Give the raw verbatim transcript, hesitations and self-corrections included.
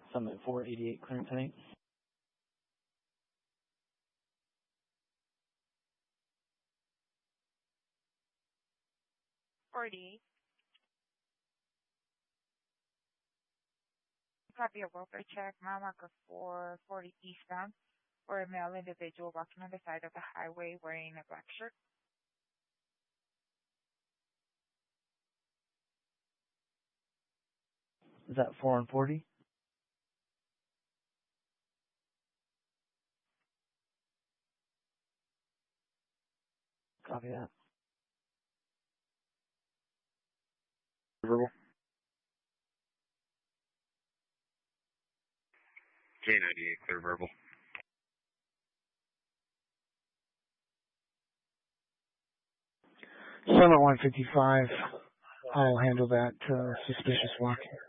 Summit four eighty-eight, clear tonight. forty-eight. Copy of welfare check, mile marker four forty eastbound, for a male individual walking on the side of the highway wearing a black shirt. Is that four and forty? Copy that. Verbal. J ninety-eight, clear verbal. Summit one fifty-five, I'll handle that uh, suspicious walking.